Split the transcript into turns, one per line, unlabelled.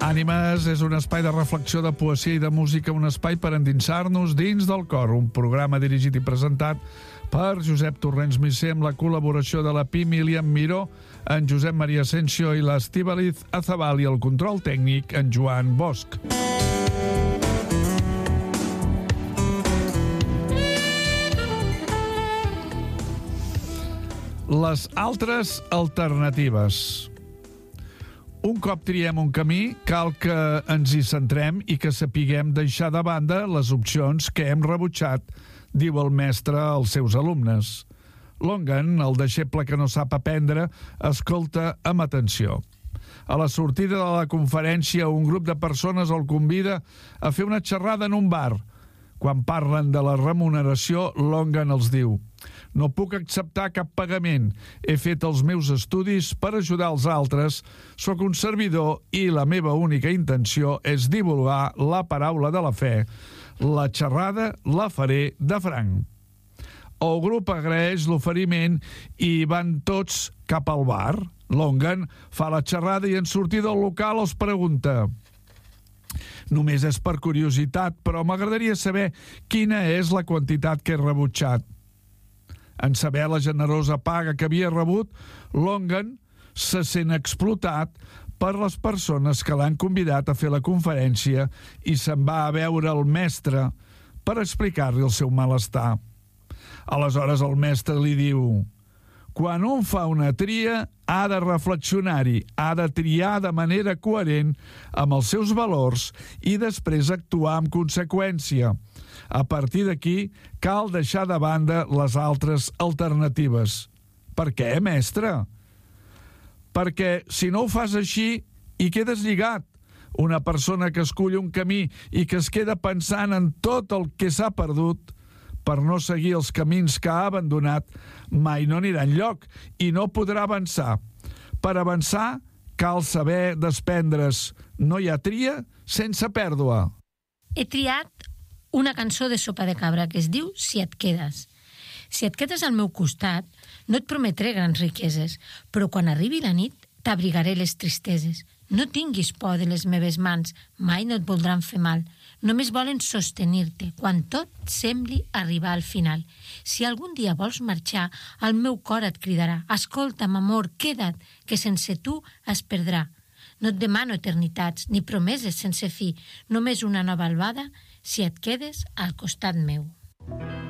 Ànimes és un espai de reflexió, de poesia i de música, un espai per endinsar-nos dins del cor, un programa dirigit i presentat per Josep Torrents Misser amb la col·laboració de la Pi Milian Miró, en Josep Maria Asensio i l'Estíbaliz Azabal i el control tècnic en Joan Bosch. Les altres alternatives. Un cop triem un camí, cal que ens hi centrem i que sapiguem deixar de banda les opcions que hem rebutjat, diu el mestre als seus alumnes. Longan, el deixeble que no sap aprendre, escolta amb atenció. A la sortida de la conferència, un grup de persones el convida a fer una xerrada en un bar. Quan parlen de la remuneració, Longan els diu: no puc acceptar cap pagament. He fet els meus estudis per ajudar els altres. Soc un servidor i la meva única intenció és divulgar la paraula de la fe. La xerrada la faré de franc. El grup agraeix l'oferiment i van tots cap al bar. Longan fa la xerrada i en sortir del local els pregunta: només és per curiositat, però m'agradaria saber quina és la quantitat que he rebutjat. En saber la generosa paga que havia rebut, Longan se sent explotat per les persones que l'han convidat a fer la conferència i se'n va a veure el mestre per explicar-li el seu malestar. Aleshores el mestre li diu: quan un fa una tria, ha de reflexionar-hi, ha de triar de manera coherent amb els seus valors i després actuar en conseqüència. A partir d'aquí, cal deixar de banda les altres alternatives. Per què, mestre? Perquè si no ho fas així, hi quedes lligat. Una persona que escull un camí i que es queda pensant en tot el que s'ha perdut per no seguir els camins que ha abandonat, mai no anirà enlloc i no podrà avançar. Per avançar, cal saber desprendre's. No hi ha tria sense pèrdua.
He triat una cançó de Sopa de Cabra que es diu Si et quedes. Si et quedes al meu costat, no et prometré grans riqueses, però quan arribi la nit t'abrigaré les tristeses. No tinguis por de les meves mans, mai no et voldran fer mal. Només volen sostenir-te quan tot sembli arribar al final. Si algun dia vols marxar, el meu cor et cridarà: escolta'm, amor, queda't, que sense tu es perdrà. No et demano eternitats ni promeses sense fi, només una nova albada si et quedes al costat meu.